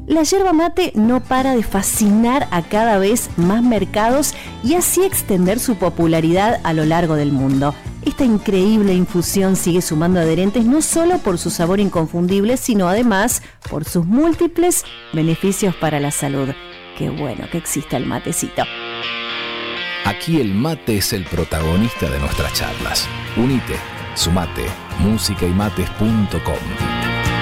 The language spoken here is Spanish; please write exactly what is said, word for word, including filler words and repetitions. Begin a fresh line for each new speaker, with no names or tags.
La yerba mate no para de fascinar a cada vez más mercados y así extender su popularidad a lo largo del mundo. Esta increíble infusión sigue sumando adherentes no solo por su sabor inconfundible, sino además por sus múltiples beneficios para la salud. Qué bueno que exista el matecito.
Aquí el mate es el protagonista de nuestras charlas. Unite, sumate, música y mates punto com.